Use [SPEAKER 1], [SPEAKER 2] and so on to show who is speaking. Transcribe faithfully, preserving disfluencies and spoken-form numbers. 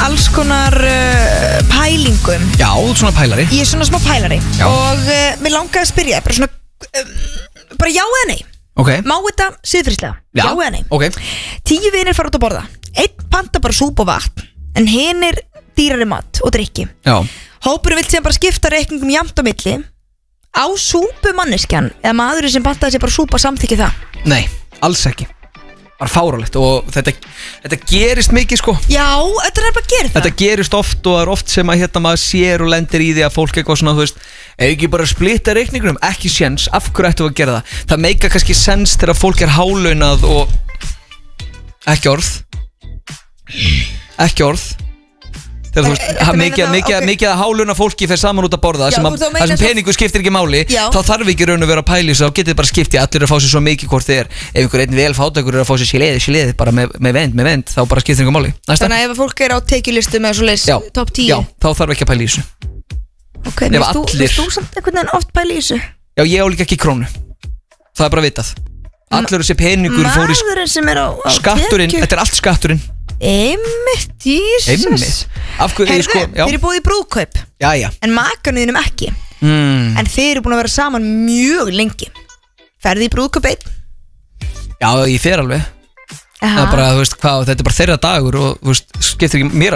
[SPEAKER 1] alls konar uh, pælingum.
[SPEAKER 2] Já, svona pælari.
[SPEAKER 1] Ég er svona smá pælari.
[SPEAKER 2] Já.
[SPEAKER 1] Og uh, mér langaði að spyrja bara svona um, bara já eða nei.
[SPEAKER 2] Okay.
[SPEAKER 1] Má þetta siðferðislega?
[SPEAKER 2] Já,
[SPEAKER 1] já eða nei.
[SPEAKER 2] Okay.
[SPEAKER 1] Tíu vinir fara út að borða. Einn panta bara súpu og vatn, en hinir dýrari mat og drykki.
[SPEAKER 2] Já.
[SPEAKER 1] Hópurinn vill sem bara skipta reikningum jafnt á milli. Á súpu manneskjan eða maðurinn sem pantaði sér bara súpa samþykki það?
[SPEAKER 2] Nei, alls ekki. Bara fárálegt og þetta, þetta gerist mikið sko.
[SPEAKER 1] Já, þetta er bara að gera það.
[SPEAKER 2] Þetta gerist oft og það er oft sem að hérna maður sér og lendir í því að fólk eitthvað svona, þú veist, ef ekki bara splitta reikningunum, ekki séns, af hverju ættu að gera það? Það meika kannski sens þegar fólk er hálaunað og ekki orð ekki orð þegar þú veist,
[SPEAKER 1] Ertu að meina
[SPEAKER 2] mikið,
[SPEAKER 1] þá-
[SPEAKER 2] mikið,
[SPEAKER 1] ok.
[SPEAKER 2] mikið að hálauna fólki fer saman út að borða
[SPEAKER 1] Já,
[SPEAKER 2] sem
[SPEAKER 1] þú
[SPEAKER 2] að,
[SPEAKER 1] ert að meina
[SPEAKER 2] það sem
[SPEAKER 1] þá-
[SPEAKER 2] peningu skiptir ekki máli
[SPEAKER 1] Já.
[SPEAKER 2] þá þarf ekki raun að vera að pæli svo þá getið bara skipti allir að fá sér svo mikið hvort þið er ef einhver einn vel fátækur er að fá sér síliði, síliði bara með, með vend, með vend, þá bara skiptir ekki máli. Næsta.
[SPEAKER 1] Þannig að ef fólk er á tekjulistu með svo leys
[SPEAKER 2] Já.
[SPEAKER 1] top tíu.
[SPEAKER 2] Já, þá þarf ekki að pæla í þessu.
[SPEAKER 1] Ok,
[SPEAKER 2] Ef
[SPEAKER 1] veist þú,
[SPEAKER 2] allir-
[SPEAKER 1] veist þú samt einhvern veginn oft pæli í þessu?
[SPEAKER 2] Já, ég á líka ekki krónu. Það er bara vitað. Allur þessi peningur fór í
[SPEAKER 1] Maðurinn sem er á, á
[SPEAKER 2] skatturinn,
[SPEAKER 1] tekju.
[SPEAKER 2] þetta er allt skatturinn.
[SPEAKER 1] Einmitt, Jesus.
[SPEAKER 2] Einmitt. Af hverju,
[SPEAKER 1] Heyrðu,
[SPEAKER 2] sko, já.
[SPEAKER 1] þið eru búið í brúðkaup
[SPEAKER 2] Já, já.
[SPEAKER 1] en makanuðinum ekki.
[SPEAKER 2] Mm.
[SPEAKER 1] En þið eru búin að vera saman mjög lengi. Ferði í brúðkaup einn?
[SPEAKER 2] Já, ég fer alveg. Það
[SPEAKER 1] Aha.
[SPEAKER 2] er bara, þú veist, hvað, þetta er bara þeirra dagur og, þú veist, skiptir ekki mér